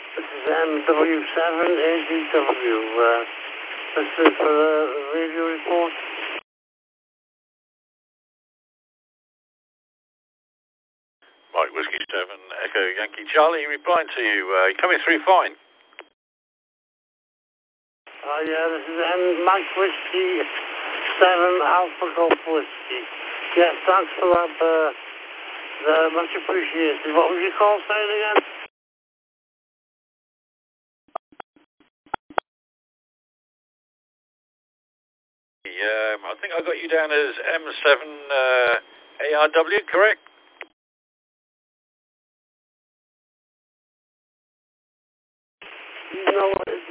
This is MW7AGW. Listening for the radio report. Mike Whiskey 7, Echo Yankee Charlie, replying to you. You're coming through fine. Yeah, this is Mike Whiskey 7 Alpha Golf Whiskey. Yes, thanks for that. Much appreciated. What was your call saying again? I think I got you down as M7 ARW, correct? No, it's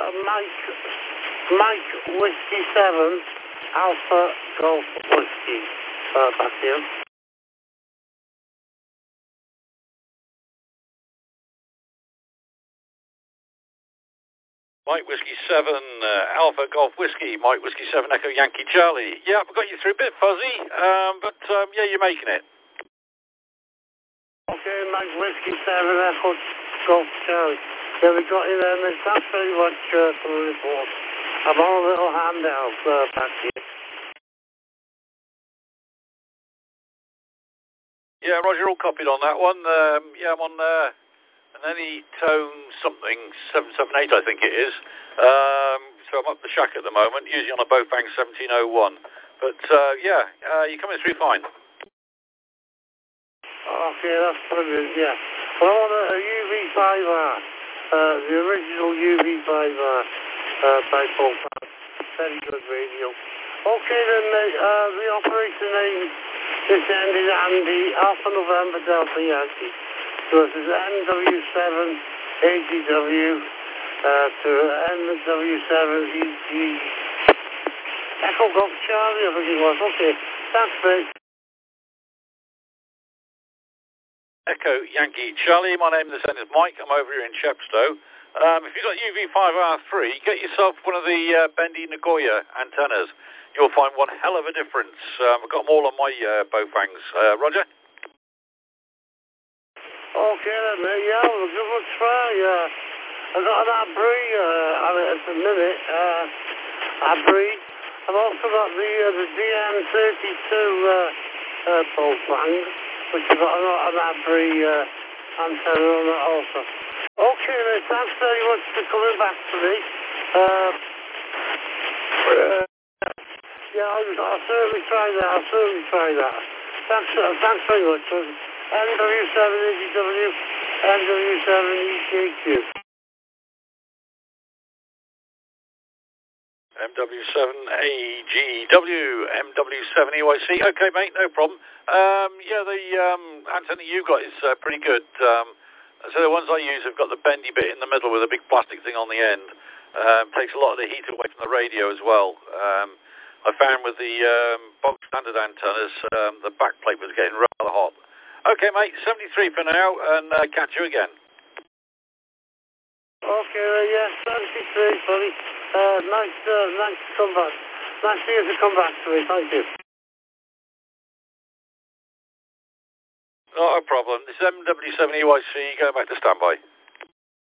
Mike Whiskey 7 Alpha Golf Whiskey. Back here. Mike Whiskey 7 Alpha Golf Whiskey, Mike Whiskey 7 Echo Yankee Charlie. Yeah, I've got you through a bit fuzzy, but yeah, you're making it. Okay, Mike Whiskey 7 Echo Golf Charlie. Yeah, we got you there, mate. Thanks very much for the report. I'm on a little handout back here. Yeah, Roger, all copied on that one. Yeah, I'm on an Anytone something, 778 I think it is. So I'm up the shack at the moment, usually on a Bofang 1701. But yeah, you're coming through fine. Okay, that's brilliant, yeah. Well, I want a UV5R, the original UV5R by Bofang. Very good radio. Okay then, mate, the operator name this end is Andy, Alpha November Delta Yankee. So this is MW7AGW to MW7EG. Echo Golf Charlie, I think it was. Okay, thanks, mate. Echo Yankee Charlie, my name this end is Mike. I'm over here in Chepstow. If you've got UV5R3, get yourself one of the Bendy Nagoya antennas. You'll find one hell of a difference. I've got them all on my Bofangs. Roger? Okay then, mate. Yeah, we'll give it a try. I've got an Abri at the minute. Abri. I've also got the DN32 Bofang, which has got an Abri antenna on it also. Okay, mate. Thanks very much for coming back to me. Yeah, I'll certainly try that. Thanks very much. MW7AGW, MW7EJQ. MW7AGW, MW7EYC. Okay, mate, no problem. Yeah, the antenna you got is pretty good. So the ones I use have got the bendy bit in the middle with a big plastic thing on the end. Takes a lot of the heat away from the radio as well. I found with the bog standard antennas, the back plate was getting rather hot. Okay, mate, 73 for now, and catch you again. Okay, yeah, 73, buddy. Nice to come back. Nice for you to come back to me. Thank you. Not a problem. This is MW7EYC, going back to standby.